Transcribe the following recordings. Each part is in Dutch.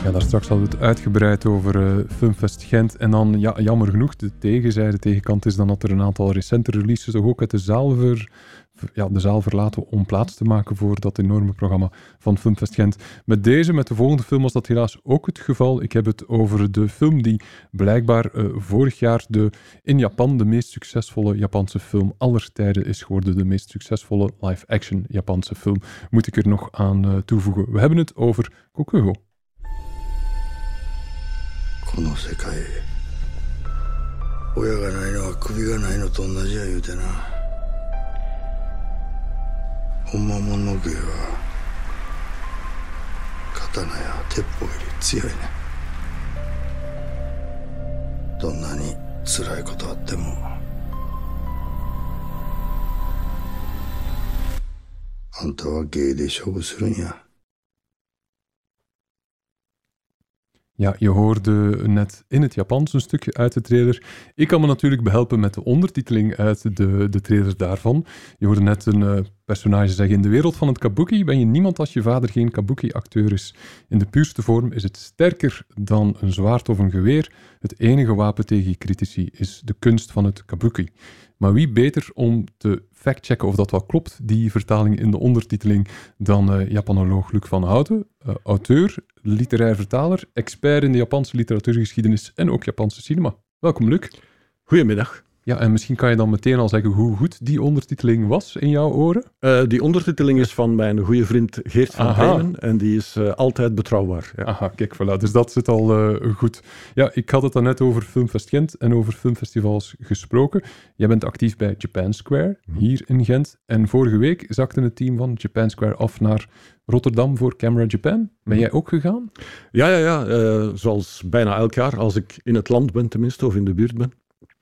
Ja, daar straks hadden we het uitgebreid over Filmfest Gent. En dan, ja, jammer genoeg, de tegenkant is dan dat er een aantal recente releases toch ook uit de zaal verlaten om plaats te maken voor dat enorme programma van Filmfest Gent. Met de volgende film was dat helaas ook het geval. Ik heb het over de film die blijkbaar vorig jaar in Japan de meest succesvolle Japanse film aller tijden is geworden. De meest succesvolle live-action Japanse film, moet ik er nog aan toevoegen. We hebben het over Kokugo. この世界親がないのは首がないのと同じや言うてなほんまもんの芸は刀や鉄砲より強いねどんなに辛いことあってもあんたは芸で勝負するんや Ja, je hoorde net in het Japans een stukje uit de trailer. Ik kan me natuurlijk behelpen met de ondertiteling uit de trailer daarvan. Je hoorde net een personage zeggen: in de wereld van het kabuki ben je niemand als je vader geen kabuki-acteur is. In de puurste vorm is het sterker dan een zwaard of een geweer. Het enige wapen tegen critici is de kunst van het kabuki. Maar wie beter om te factchecken of dat wel klopt, die vertaling in de ondertiteling, dan Japanoloog Luc van Houten, auteur, literair vertaler, expert in de Japanse literatuurgeschiedenis en ook Japanse cinema. Welkom, Luc. Goedemiddag. Ja, en misschien kan je dan meteen al zeggen hoe goed die ondertiteling was in jouw oren? Die ondertiteling is van mijn goede vriend Geert van Bremen en die is altijd betrouwbaar. Ja. Aha, kijk, voilà. Dus dat zit al goed. Ja, ik had het dan net over Filmfest Gent en over filmfestivals gesproken. Jij bent actief bij Japan Square, hier in Gent. En vorige week zakte het team van Japan Square af naar Rotterdam voor Camera Japan. Ben jij ook gegaan? Ja. Zoals bijna elk jaar, als ik in het land ben tenminste, of in de buurt ben.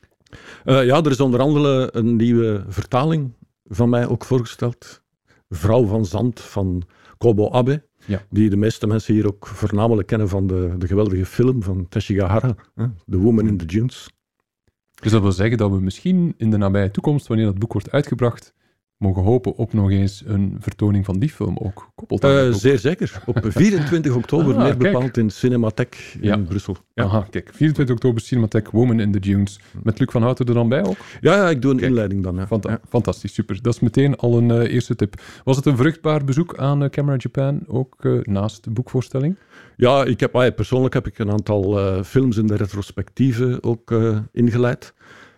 Er is onder andere een nieuwe vertaling van mij ook voorgesteld. Vrouw van Zand van Kobo Abe. Ja. Die de meeste mensen hier ook voornamelijk kennen van de geweldige film van Teshigahara, The Woman in the Dunes. Dus dat wil zeggen dat we misschien in de nabije toekomst, wanneer dat boek wordt uitgebracht, mogen hopen op nog eens een vertoning van die film ook gekoppeld. Zeer zeker. Op 24 oktober, meer bepaald in Cinematheek in Brussel. Ja. Aha, kijk. 24 oktober Cinematheek, Woman in the Dunes. Met Luc van Houten er dan bij ook? Ja, ik doe een inleiding dan. Ja. Fantastisch, super. Dat is meteen al een eerste tip. Was het een vruchtbaar bezoek aan Camera Japan, ook naast de boekvoorstelling? Ja, persoonlijk heb ik een aantal films in de retrospectieve ook ingeleid.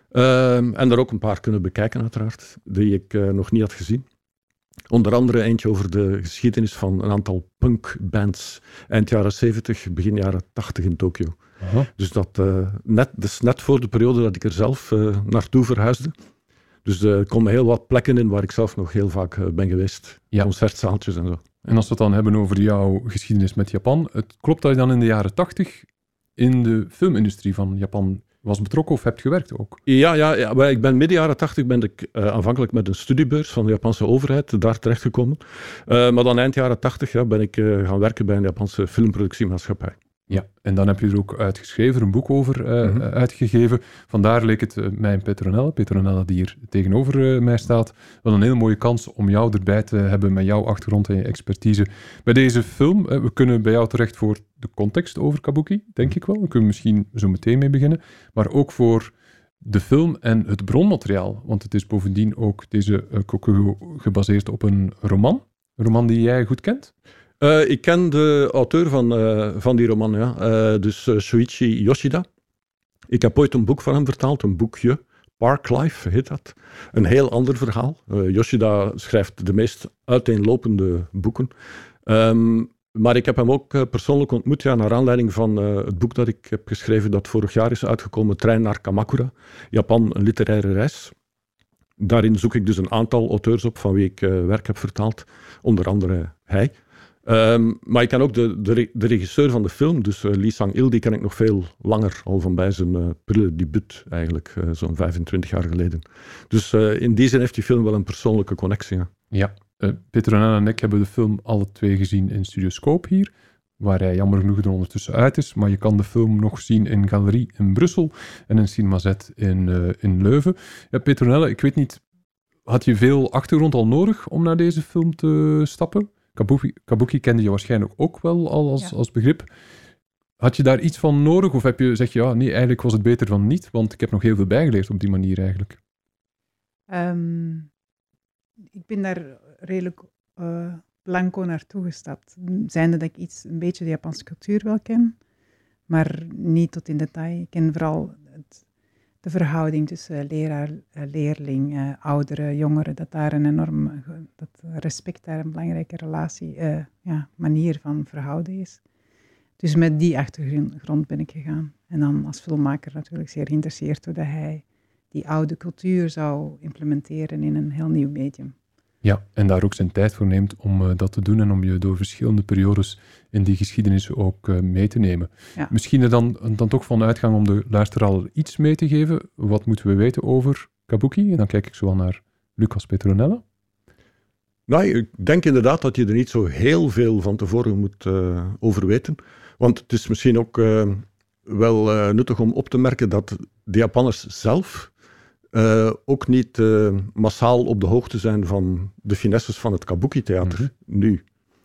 En daar ook een paar kunnen bekijken, uiteraard, die ik nog niet had gezien. Onder andere eentje over de geschiedenis van een aantal punkbands eind jaren 70, begin jaren 80 in Tokio. Dus dat is net voor de periode dat ik er zelf naartoe verhuisde. Dus er komen heel wat plekken in waar ik zelf nog heel vaak ben geweest. Ja. Concertzaaltjes en zo. En als we het dan hebben over jouw geschiedenis met Japan, het klopt dat je dan in de jaren 80 in de filmindustrie van Japan was betrokken of hebt gewerkt ook? Ja. Ik ben midden jaren 80 aanvankelijk met een studiebeurs van de Japanse overheid daar terechtgekomen. Maar dan eind jaren 80 ben ik gaan werken bij een Japanse filmproductiemaatschappij. Ja, en dan heb je er ook uitgeschreven, een boek over uitgegeven. Vandaar leek het mij en Petronella, die hier tegenover mij staat, wel een hele mooie kans om jou erbij te hebben met jouw achtergrond en je expertise bij deze film. We kunnen bij jou terecht voor de context over kabuki, denk ik wel. We kunnen misschien zo meteen mee beginnen. Maar ook voor de film en het bronmateriaal. Want het is bovendien ook deze Kokugo gebaseerd op een roman. Een roman die jij goed kent? Ik ken de auteur van die roman, dus Shuichi Yoshida. Ik heb ooit een boek van hem vertaald, een boekje, Park Life heet dat. Een heel ander verhaal. Yoshida schrijft de meest uiteenlopende boeken. Maar ik heb hem ook persoonlijk ontmoet, naar aanleiding van het boek dat ik heb geschreven dat vorig jaar is uitgekomen, Trein naar Kamakura, Japan, een literaire reis. Daarin zoek ik dus een aantal auteurs op van wie ik werk heb vertaald, onder andere hij. Maar ik ken ook de regisseur van de film, dus Lee Sang-il, die ken ik nog veel langer, al van bij zijn prille debuut eigenlijk, zo'n 25 jaar geleden. Dus in die zin heeft die film wel een persoonlijke connectie. Ja, Petronella en ik hebben de film alle twee gezien in Studioscoop hier, waar hij jammer genoeg er ondertussen uit is, maar je kan de film nog zien in Galerie in Brussel en in Cinema Z in Leuven. Ja, Petronella, ik weet niet, had je veel achtergrond al nodig om naar deze film te stappen? Kabuki kende je waarschijnlijk ook wel al als begrip. Had je daar iets van nodig? Of zeg je, nee, eigenlijk was het beter van niet, want ik heb nog heel veel bijgeleerd op die manier eigenlijk. Ik ben daar redelijk blanco naartoe gestapt. Zijnde dat ik een beetje de Japanse cultuur wel ken, maar niet tot in detail. Ik ken vooral de verhouding tussen leraar, leerling, ouderen, jongeren, dat respect daar een belangrijke manier van verhouden is. Dus met die achtergrond ben ik gegaan. En dan als filmmaker natuurlijk zeer geïnteresseerd hoe dat hij die oude cultuur zou implementeren in een heel nieuw medium. Ja, en daar ook zijn tijd voor neemt om dat te doen en om je door verschillende periodes in die geschiedenis ook mee te nemen. Ja. Misschien er dan toch van uitgaan om de luisteraar al iets mee te geven. Wat moeten we weten over Kabuki? En dan kijk ik zo al naar Lucas Petronella. Nou, ik denk inderdaad dat je er niet zo heel veel van tevoren moet over weten. Want het is misschien ook wel nuttig om op te merken dat de Japanners zelf ook niet massaal op de hoogte zijn van de finesses van het Kabuki-theater nu.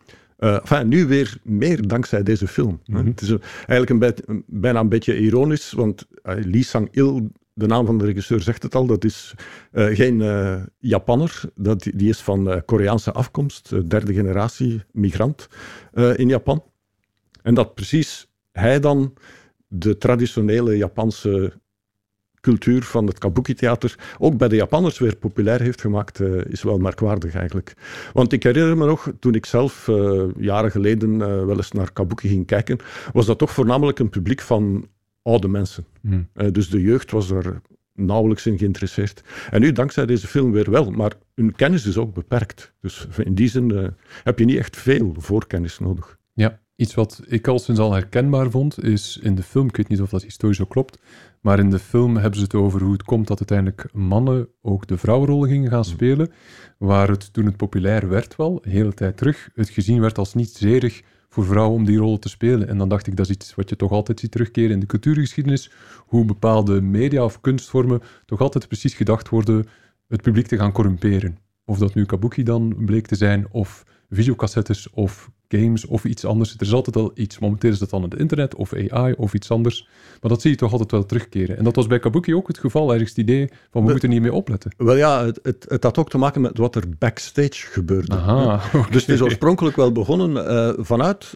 Nu weer meer dankzij deze film. Het is eigenlijk bijna een beetje ironisch, want Lee Sang-il, de naam van de regisseur zegt het al, dat is geen Japanner, die is van Koreaanse afkomst, derde generatie migrant in Japan. En dat precies hij dan de traditionele Japanse cultuur van het Kabuki-theater ook bij de Japanners weer populair heeft gemaakt, is wel merkwaardig eigenlijk. Want ik herinner me nog, toen ik zelf jaren geleden wel eens naar Kabuki ging kijken, was dat toch voornamelijk een publiek van oude mensen. Dus de jeugd was er nauwelijks in geïnteresseerd. En nu, dankzij deze film weer wel, maar hun kennis is ook beperkt. Dus in die zin heb je niet echt veel voorkennis nodig. Ja, iets wat ik al sinds al herkenbaar vond, is in de film, ik weet niet of dat historisch zo klopt, maar in de film hebben ze het over hoe het komt dat uiteindelijk mannen ook de vrouwenrollen gingen gaan spelen, waar het toen het populair werd wel, de hele tijd terug, het gezien werd als niet zerig voor vrouwen om die rollen te spelen. En dan dacht ik, dat is iets wat je toch altijd ziet terugkeren in de cultuurgeschiedenis, hoe bepaalde media of kunstvormen toch altijd precies gedacht worden het publiek te gaan corrumperen. Of dat nu Kabuki dan bleek te zijn, of videocassettes, of games, of iets anders. Er is altijd al iets. Momenteel is dat dan het internet, of AI, of iets anders. Maar dat zie je toch altijd wel terugkeren. En dat was bij Kabuki ook het geval, ergens het idee van we moeten niet mee opletten. Wel ja, het had ook te maken met wat er backstage gebeurde. Aha, okay. Dus het is oorspronkelijk wel begonnen vanuit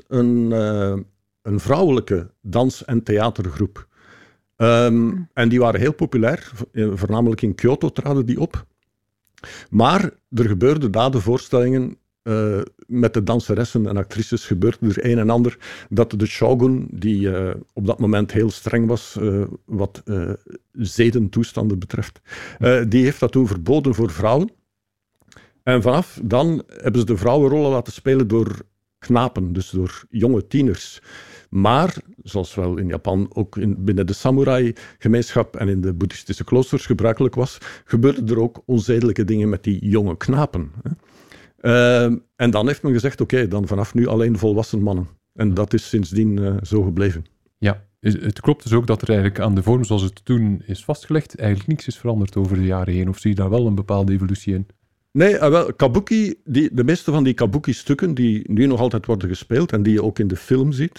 een vrouwelijke dans- en theatergroep. En die waren heel populair, voornamelijk in Kyoto traden die op. Maar er gebeurde na de voorstellingen met de danseressen en actrices gebeurde er een en ander dat de shogun, die op dat moment heel streng was wat zedentoestanden betreft, die heeft dat toen verboden voor vrouwen. En vanaf dan hebben ze de vrouwenrollen laten spelen door knapen, dus door jonge tieners. Maar, zoals wel in Japan ook binnen de samurai-gemeenschap en in de boeddhistische kloosters gebruikelijk was, gebeurden er ook onzedelijke dingen met die jonge knapen. En dan heeft men gezegd, oké, dan vanaf nu alleen volwassen mannen. En dat is sindsdien zo gebleven. Ja, het klopt dus ook dat er eigenlijk aan de vorm zoals het toen is vastgelegd, eigenlijk niks is veranderd over de jaren heen. Of zie je daar wel een bepaalde evolutie in? Nee, wel, Kabuki, de meeste van die Kabuki-stukken die nu nog altijd worden gespeeld en die je ook in de film ziet,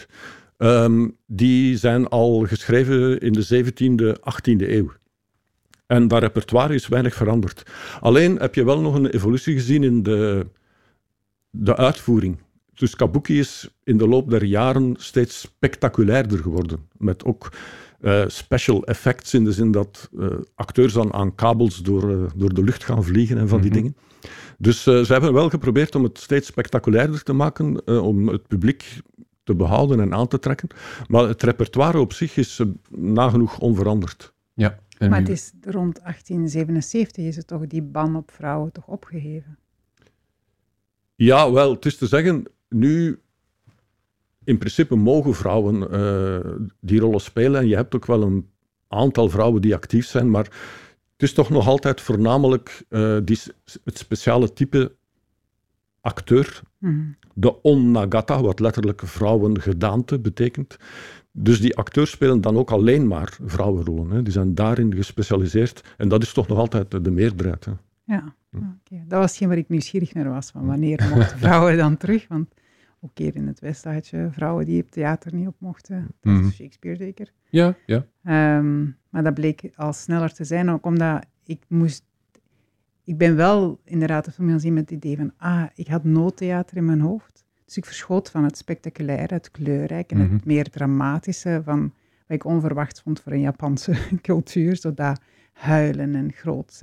die zijn al geschreven in de 17e, 18e eeuw. En dat repertoire is weinig veranderd. Alleen heb je wel nog een evolutie gezien in de uitvoering. Dus Kabuki is in de loop der jaren steeds spectaculairder geworden. Met ook special effects in de zin dat acteurs dan aan kabels door de lucht gaan vliegen en van die dingen. Dus ze hebben wel geprobeerd om het steeds spectaculairder te maken, om het publiek te behouden en aan te trekken. Maar het repertoire op zich is nagenoeg onveranderd. Ja. Maar het is rond 1877 is het toch die ban op vrouwen toch opgeheven? Ja, wel, het is te zeggen, nu in principe mogen vrouwen die rollen spelen en je hebt ook wel een aantal vrouwen die actief zijn, maar het is toch nog altijd voornamelijk het speciale type acteur, de onnagata, wat letterlijk vrouwengedaante betekent. Dus die acteurs spelen dan ook alleen maar vrouwenrollen. Hè. Die zijn daarin gespecialiseerd. En dat is toch nog altijd de meerderheid. Hè. Ja, okay. Dat was geen waar ik nieuwsgierig naar was. Van wanneer mochten vrouwen dan terug? Want Ook hier in het Westen had je vrouwen die het theater niet op mochten. Dat Mhm. is Shakespeare zeker. Ja. Maar dat bleek al sneller te zijn, ook omdat ik ben wel inderdaad de film gaan zien met het idee van, ik had noodtheater in mijn hoofd. Dus ik verschoot van het spectaculaire, het kleurrijke en het meer dramatische van wat ik onverwacht vond voor een Japanse cultuur. Zo dat huilen en groots.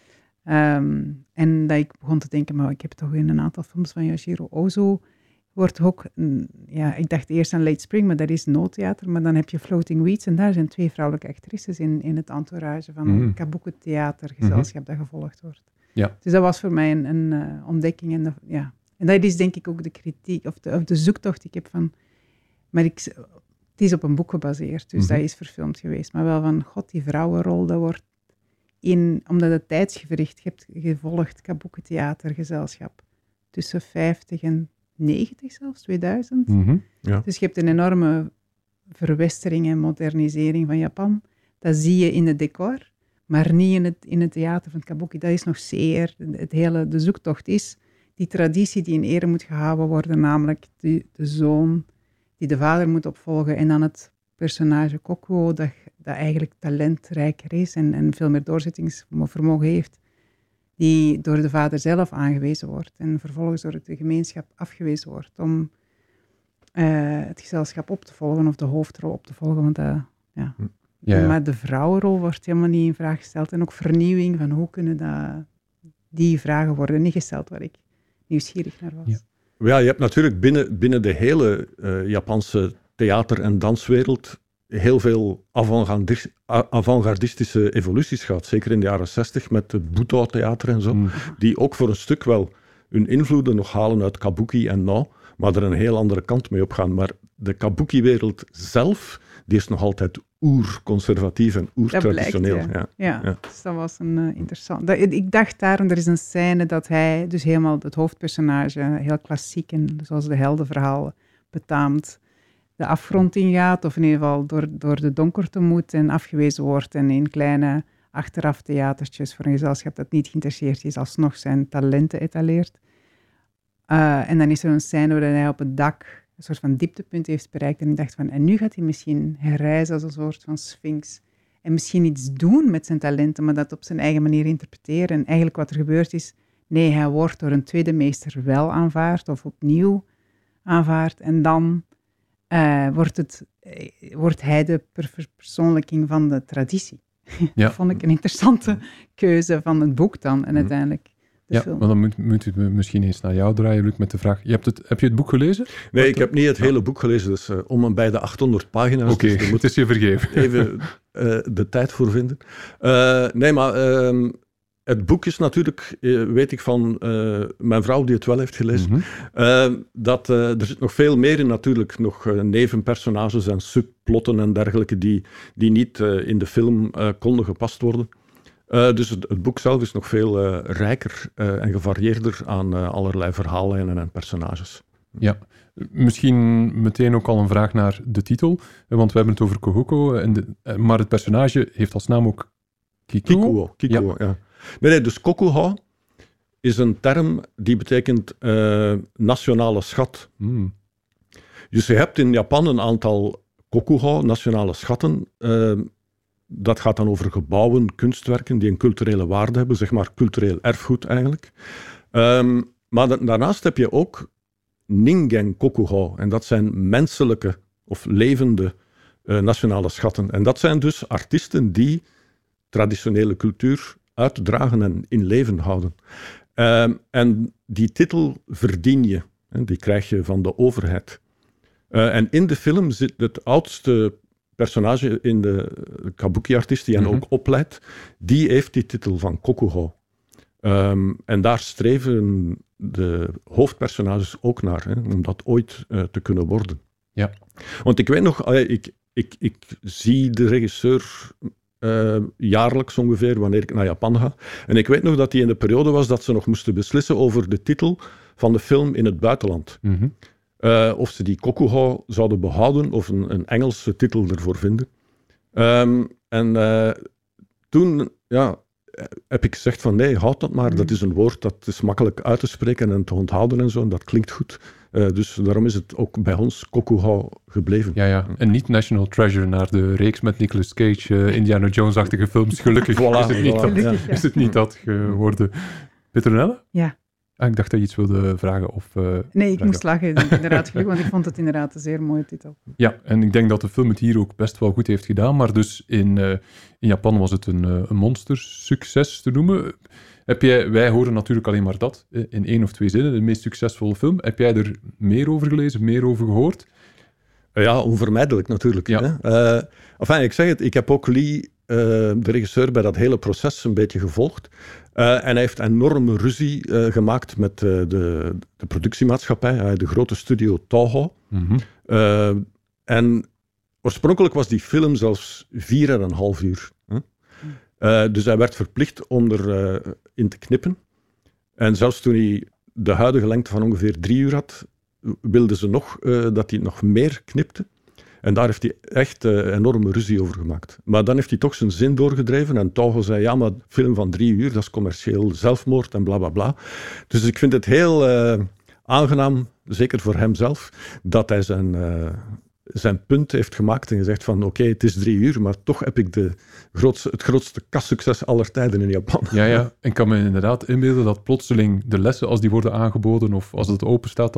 En dat ik begon te denken, maar ik heb toch in een aantal films van Yashiro Ozu wordt ook, ik dacht eerst aan Late Spring, maar dat is noodtheater. Maar dan heb je Floating Weeds en daar zijn 2 vrouwelijke actrices in het entourage van een kabuki theatergezelschap dat gevolgd wordt. Ja. Dus dat was voor mij een ontdekking. En dat is denk ik ook de kritiek, of de zoektocht die ik heb van... Maar het is op een boek gebaseerd, dus dat is verfilmd geweest. Maar wel van, god, die vrouwenrol, dat wordt omdat het tijdsgevricht hebt gevolgd, kabuki theatergezelschap. Tussen 50 en 90 zelfs, 2000. Ja. Dus je hebt een enorme verwestering en modernisering van Japan. Dat zie je in het decor, maar niet in het theater van het kabuki. Dat is nog zeer... De zoektocht is die traditie die in ere moet gehouden worden, namelijk de zoon die de vader moet opvolgen en dan het personage Kokuo, dat eigenlijk talentrijker is en veel meer doorzettingsvermogen heeft, die door de vader zelf aangewezen wordt en vervolgens door de gemeenschap afgewezen wordt om het gezelschap op te volgen of de hoofdrol op te volgen. Want Maar de vrouwenrol wordt helemaal niet in vraag gesteld. En ook vernieuwing van hoe kunnen die vragen worden niet gesteld, waar ik nieuwsgierig naar was. Ja, je hebt natuurlijk binnen de hele Japanse theater- en danswereld heel veel avant-gardistische evoluties gehad. Zeker in de jaren 60 met het Buto-theater en zo. Die ook voor een stuk wel hun invloeden nog halen uit kabuki en no, maar er een heel andere kant mee opgaan. Maar de kabuki-wereld zelf, die is nog altijd oer-conservatief en oer-traditioneel. Dat blijkt, ja. Dus dat was een interessant... Ik dacht daarom, er is een scène dat hij dus helemaal het hoofdpersonage, heel klassiek en zoals de heldenverhaal betaamt, de afgrond ingaat, of in ieder geval door de donkerte moet en afgewezen wordt en in kleine achteraf theatertjes voor een gezelschap dat niet geïnteresseerd is, alsnog zijn talenten etaleert. En dan is er een scène waarin hij op het dak een soort van dieptepunt heeft bereikt en ik dacht van, en nu gaat hij misschien herrijzen als een soort van sphinx en misschien iets doen met zijn talenten, maar dat op zijn eigen manier interpreteren. En eigenlijk wat er gebeurt is, nee, hij wordt door een tweede meester wel aanvaard of opnieuw aanvaard en dan wordt hij de verpersoonlijking van de traditie. Ja. Dat vond ik een interessante keuze van het boek dan en uiteindelijk de film. Maar dan moet u misschien eens naar jou draaien, Luc, met de vraag. Heb je het boek gelezen? Nee, ik heb niet het hele boek gelezen, dus om en bij de 800 pagina's. Oké, dus het is je vergeven. Even de tijd voor vinden. Nee, maar het boek is natuurlijk, weet ik van mijn vrouw die het wel heeft gelezen, dat er zit nog veel meer in natuurlijk, nog nevenpersonages en subplotten en dergelijke die niet in de film konden gepast worden. Dus het boek zelf is nog veel rijker en gevarieerder aan allerlei verhaallijnen en personages. Ja, misschien meteen ook al een vraag naar de titel, want we hebben het over Kohoko, maar het personage heeft als naam ook Kikuo. Kikuo, ja. Nee, dus kokuho is een term die betekent nationale schat. Dus je hebt in Japan een aantal kokuho, nationale schatten. Dat gaat dan over gebouwen, kunstwerken die een culturele waarde hebben, zeg maar cultureel erfgoed eigenlijk. Maar daarnaast heb je ook ningen kokuho, en dat zijn menselijke of levende nationale schatten. En dat zijn dus artiesten die traditionele cultuur uitdragen en in leven houden. En die titel verdien je, die krijg je van de overheid. En in de film zit het oudste personage in de kabuki-artiest die hen ook opleidt, die heeft die titel van kokuho. En daar streven de hoofdpersonages ook naar, om dat ooit te kunnen worden. Ja. Want ik weet nog, ik zie de regisseur jaarlijks ongeveer, wanneer ik naar Japan ga. En ik weet nog dat die in de periode was dat ze nog moesten beslissen over de titel van de film in het buitenland. Of ze die kokuho zouden behouden of een Engelse titel ervoor vinden. Toen heb ik gezegd van nee, houd dat maar. Dat is een woord dat is makkelijk uit te spreken en te onthouden en zo. En dat klinkt goed. Dus daarom is het ook bij ons Kokuhou gebleven. Ja. En niet National Treasure naar de reeks met Nicolas Cage, Indiana Jones-achtige films. Gelukkig is het niet dat geworden. Petronella? Ja. Ik dacht dat je iets wilde vragen. Nee, ik moest lachen inderdaad, want ik vond het inderdaad een zeer mooie titel. Ja, en ik denk dat de film het hier ook best wel goed heeft gedaan. Maar dus in Japan was het een monstersucces te noemen. Wij horen natuurlijk alleen maar dat, in 1 of 2 zinnen, de meest succesvolle film. Heb jij er meer over gelezen, meer over gehoord? Ja, onvermijdelijk natuurlijk. Ja. Hè? Ik zeg het, ik heb ook Lee, de regisseur, bij dat hele proces een beetje gevolgd. En hij heeft enorme ruzie gemaakt met de productiemaatschappij, de grote studio Toho. Mm-hmm. En oorspronkelijk was die film zelfs 4,5 uur. Dus hij werd verplicht om erin te knippen. En zelfs toen hij de huidige lengte van ongeveer 3 uur had, wilden ze nog dat hij nog meer knipte. En daar heeft hij echt enorme ruzie over gemaakt. Maar dan heeft hij toch zijn zin doorgedreven. En Toho zei, ja, maar een film van 3 uur, dat is commercieel zelfmoord en bla bla bla. Dus ik vind het heel aangenaam, zeker voor hemzelf, dat hij zijn punt heeft gemaakt en gezegd van oké, het is 3 uur, maar toch heb ik het grootste kassucces aller tijden in Japan. Ja, en ik kan me inderdaad inbeelden dat plotseling de lessen, als die worden aangeboden of als het open staat,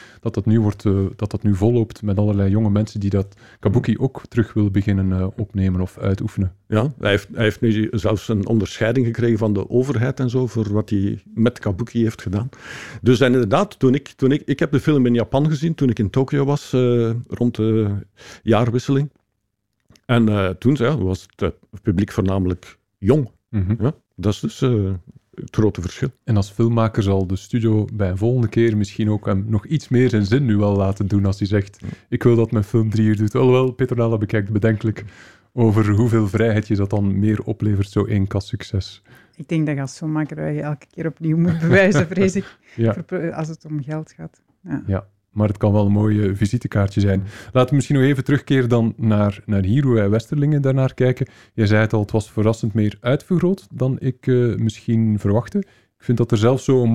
dat nu volloopt met allerlei jonge mensen die dat kabuki ook terug willen beginnen opnemen of uitoefenen. Ja, hij heeft nu zelfs een onderscheiding gekregen van de overheid en zo, voor wat hij met kabuki heeft gedaan. Dus en inderdaad, ik heb de film in Japan gezien, toen ik in Tokio was, rond de jaarwisseling. En toen was het publiek voornamelijk jong. Mm-hmm. Ja, dat is dus het grote verschil. En als filmmaker zal de studio bij een volgende keer misschien ook hem nog iets meer zijn zin nu wel laten doen als hij zegt, ik wil dat mijn film 3 uur doet. Alhoewel, Petronella bekijkt bedenkelijk over hoeveel vrijheid je dat dan meer oplevert, zo één kassucces. Ik denk dat je als filmmaker je elke keer opnieuw moet bewijzen, vrees ik, als het om geld gaat. Ja. Maar het kan wel een mooi visitekaartje zijn. Laten we misschien nog even terugkeren dan naar hier, hoe wij Westerlingen daarnaar kijken. Jij zei het al, het was verrassend meer uitvergroot dan ik misschien verwachtte. Ik vind dat er zelfs zo een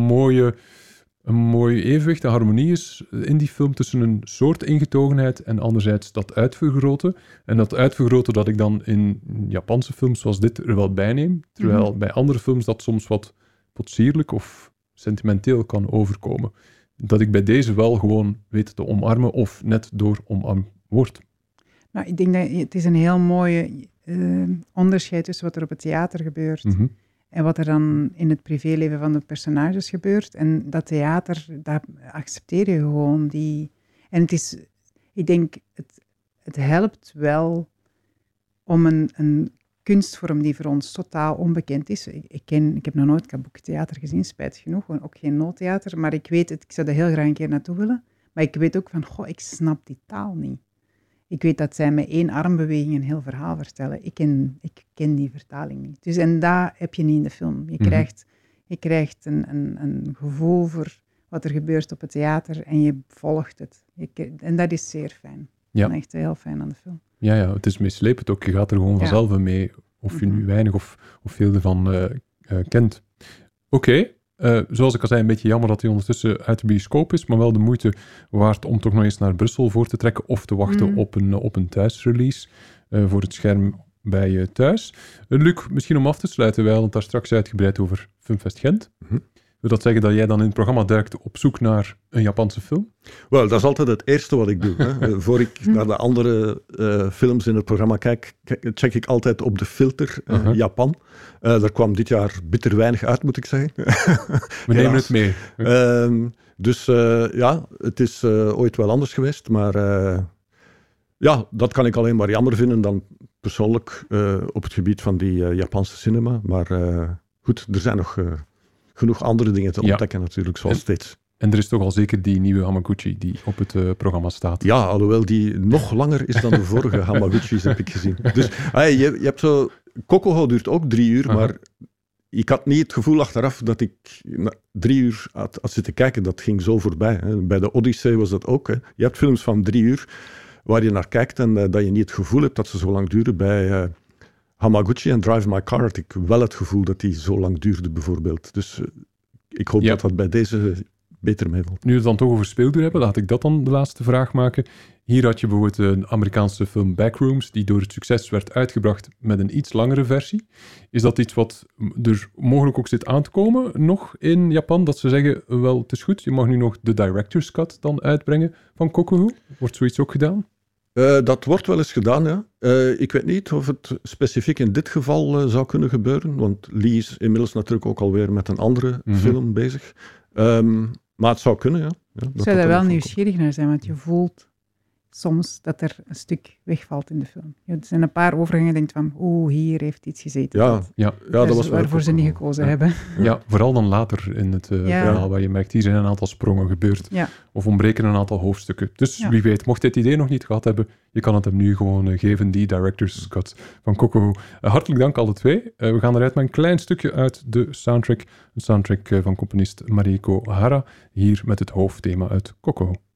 mooi evenwicht en harmonie is in die film tussen een soort ingetogenheid en anderzijds dat uitvergroten. En dat uitvergroten dat ik dan in Japanse films zoals dit er wel bij neem, terwijl bij andere films dat soms wat potsierlijk of sentimenteel kan overkomen. Dat ik bij deze wel gewoon weet te omarmen of net door omarmd word. Nou, ik denk dat het is een heel mooi onderscheid tussen wat er op het theater gebeurt en wat er dan in het privéleven van de personages gebeurt. En dat theater, dat accepteer je gewoon. En het is, ik denk, het helpt wel om een kunstvorm die voor ons totaal onbekend is. Ik heb nog nooit kabuki-theater gezien, spijtig genoeg, ook geen no-theater, maar ik weet het, ik zou er heel graag een keer naartoe willen. Maar ik weet ook van, ik snap die taal niet. Ik weet dat zij met 1 armbeweging een heel verhaal vertellen. Ik ken die vertaling niet. Dus, en dat heb je niet in de film. Je krijgt een gevoel voor wat er gebeurt op het theater en je volgt het. En dat is zeer fijn. Ja. Dat is echt heel fijn aan de film. Ja, het is meeslepend ook. Je gaat er gewoon vanzelf mee, of je nu weinig of veel ervan kent. Oké. Zoals ik al zei, een beetje jammer dat hij ondertussen uit de bioscoop is, maar wel de moeite waard om toch nog eens naar Brussel voor te trekken of te wachten op een thuisrelease voor het scherm bij je thuis. Luc, misschien om af te sluiten, wij hadden het daar straks uitgebreid over Filmfest Gent. Wil dat zeggen dat jij dan in het programma duikt op zoek naar een Japanse film? Wel, dat is altijd het eerste wat ik doe. Hè. Voor ik naar de andere films in het programma kijk, check ik altijd op de filter Japan. Daar kwam dit jaar bitter weinig uit, moet ik zeggen. We nemen het mee. Dus het is ooit wel anders geweest, maar dat kan ik alleen maar jammer vinden dan persoonlijk op het gebied van die Japanse cinema. Maar goed, er zijn nog genoeg andere dingen te ontdekken natuurlijk, zoals steeds. En er is toch al zeker die nieuwe Hamaguchi die op het programma staat. Ja, alhoewel die nog langer is dan de vorige Hamaguchi's, heb ik gezien. Dus je hebt zo... Kokuhou duurt ook 3 uur, maar ik had niet het gevoel achteraf dat ik 3 uur had zitten kijken. Dat ging zo voorbij. Hè. Bij de Odyssey was dat ook. Hè. Je hebt films van 3 uur waar je naar kijkt en dat je niet het gevoel hebt dat ze zo lang duren. Bij Hamaguchi en Drive My Car had ik wel het gevoel dat die zo lang duurde, bijvoorbeeld. Dus ik hoop dat bij deze beter meevalt. Nu we het dan toch over speelgoed hebben, laat ik dat dan de laatste vraag maken. Hier had je bijvoorbeeld een Amerikaanse film Backrooms, die door het succes werd uitgebracht met een iets langere versie. Is dat iets wat er mogelijk ook zit aan te komen nog in Japan? Dat ze zeggen, wel, het is goed, je mag nu nog de director's cut dan uitbrengen van Kokohu. Wordt zoiets ook gedaan? Dat wordt wel eens gedaan, ja. Ik weet niet of het specifiek in dit geval zou kunnen gebeuren, want Lee is inmiddels natuurlijk ook alweer met een andere film bezig. Maar het zou kunnen, ja. Ik zou daar wel nieuwsgierig naar zijn, want je voelt soms dat er een stuk wegvalt in de film. Er zijn een paar overgangen en je denkt van, hier heeft iets gezeten. Dat was waarvoor ze niet gekozen hebben. Ja, vooral dan later in het verhaal, waar je merkt, hier zijn een aantal sprongen gebeurd. Ja. Of ontbreken een aantal hoofdstukken. Dus wie weet, mocht je het idee nog niet gehad hebben, je kan het hem nu gewoon geven, die director's cut van Kokohu. Hartelijk dank alle twee. We gaan eruit met een klein stukje uit de soundtrack. Een soundtrack van componist Mariko Hara, hier met het hoofdthema uit Kokohu.